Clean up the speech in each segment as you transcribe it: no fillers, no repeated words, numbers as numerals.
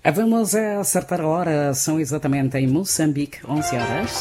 Vamos acertar a hora, são exatamente em Moçambique, 11 horas.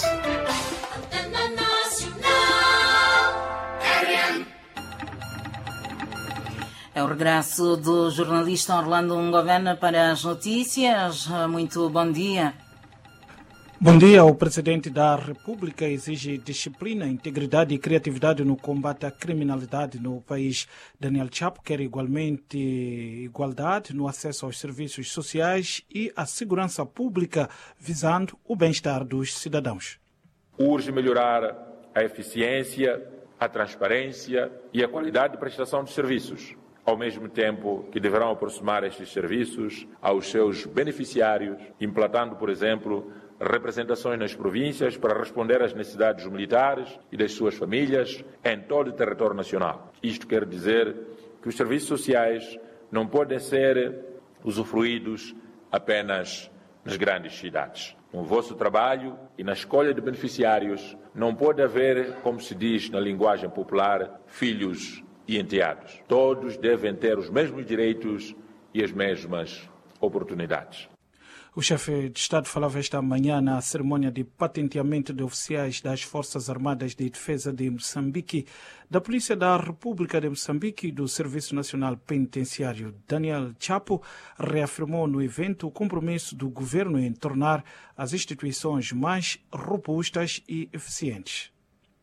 É o regresso do jornalista Orlando Ngovena para as notícias. Muito bom dia. Bom dia. O presidente da República exige disciplina, integridade e criatividade no combate à criminalidade no país. Daniel Chapo quer igualmente igualdade no acesso aos serviços sociais e à segurança pública, visando o bem-estar dos cidadãos. Urge melhorar a eficiência, a transparência e a qualidade de prestação de serviços, ao mesmo tempo que deverão aproximar estes serviços aos seus beneficiários, implantando, por exemplo, representações nas províncias para responder às necessidades dos militares e das suas famílias em todo o território nacional. Isto quer dizer que os serviços sociais não podem ser usufruídos apenas nas grandes cidades. No vosso trabalho e na escolha de beneficiários não pode haver, como se diz na linguagem popular, filhos e enteados. Todos devem ter os mesmos direitos e as mesmas oportunidades. O chefe de Estado falava esta manhã na cerimônia de patenteamento de oficiais das Forças Armadas de Defesa de Moçambique, da Polícia da República de Moçambique e do Serviço Nacional Penitenciário. Daniel Chapo reafirmou no evento o compromisso do governo em tornar as instituições mais robustas e eficientes.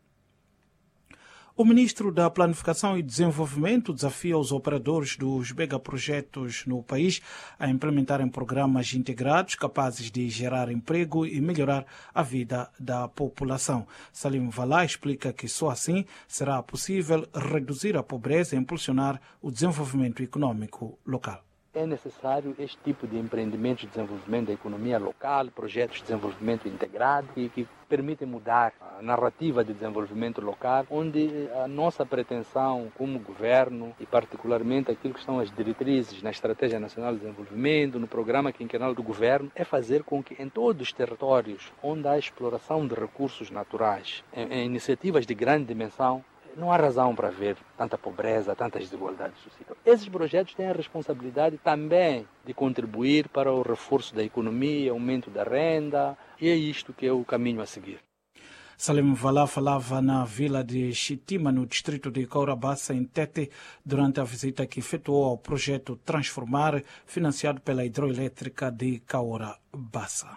O ministro da Planificação e Desenvolvimento desafia os operadores dos megaprojetos no país a implementarem programas integrados capazes de gerar emprego e melhorar a vida da população. Salim Valá explica que só assim será possível reduzir a pobreza e impulsionar o desenvolvimento econômico local. É necessário este tipo de empreendimentos de desenvolvimento da economia local, projetos de desenvolvimento integrado que permitem mudar a narrativa de desenvolvimento local, onde a nossa pretensão como governo e particularmente aquilo que estão as diretrizes na Estratégia Nacional de Desenvolvimento, no programa quinquenal do governo, é fazer com que em todos os territórios onde há exploração de recursos naturais, em iniciativas de grande dimensão, não há razão para ver tanta pobreza, tantas desigualdades sociais. Esses projetos têm a responsabilidade também de contribuir para o reforço da economia, aumento da renda, e é isto que é o caminho a seguir. Salim Valá falava na vila de Chitima, no distrito de Caurabassa, em Tete, durante a visita que efetuou ao projeto Transformar, financiado pela hidroelétrica de Caurabassa.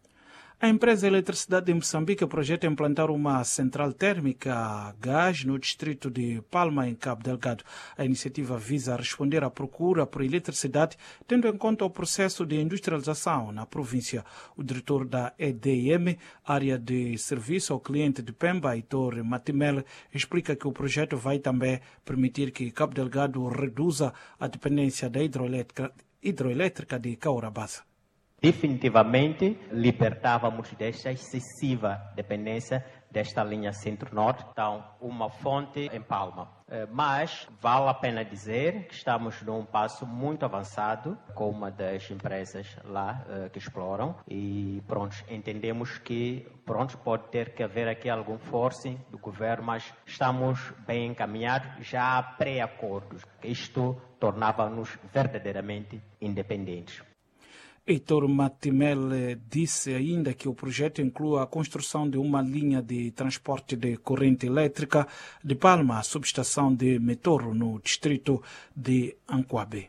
A empresa de eletricidade de Moçambique projeta implantar uma central térmica a gás no distrito de Palma, em Cabo Delgado. A iniciativa visa responder à procura por eletricidade, tendo em conta o processo de industrialização na província. O diretor da EDM, área de serviço ao cliente de Pemba, Heitor Matimel, explica que o projeto vai também permitir que Cabo Delgado reduza a dependência da hidroelétrica de Caurabassa. Definitivamente libertávamos desta excessiva dependência desta linha centro-norte, então uma fonte em Palma. Mas vale a pena dizer que estamos num passo muito avançado com uma das empresas lá que exploram e entendemos que pode ter que haver aqui algum forcing do governo, mas estamos bem encaminhados, já há pré-acordos. Isto tornava-nos verdadeiramente independentes. Heitor Matimel disse ainda que o projeto inclui a construção de uma linha de transporte de corrente elétrica de Palma à subestação de Metoro, no distrito de Ancoabe.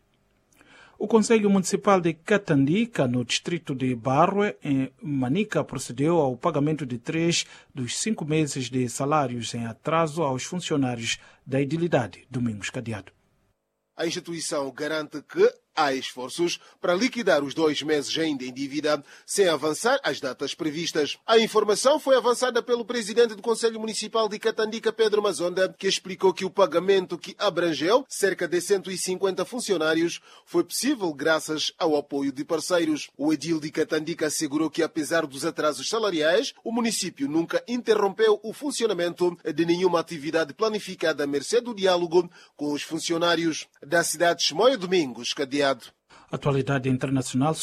O Conselho Municipal de Catandica, no distrito de Barroé, em Manica, procedeu ao pagamento de 3 dos 5 meses de salários em atraso aos funcionários da edilidade. Domingos Cadeado. A instituição garante que há esforços para liquidar os 2 meses ainda em dívida, sem avançar as datas previstas. A informação foi avançada pelo presidente do Conselho Municipal de Catandica, Pedro Mazonda, que explicou que o pagamento, que abrangeu cerca de 150 funcionários, foi possível graças ao apoio de parceiros. O edil de Catandica assegurou que, apesar dos atrasos salariais, o município nunca interrompeu o funcionamento de nenhuma atividade planificada à mercê do diálogo com os funcionários. Da cidade de Chimoio, Domingos Cadeado. Atualidade internacional.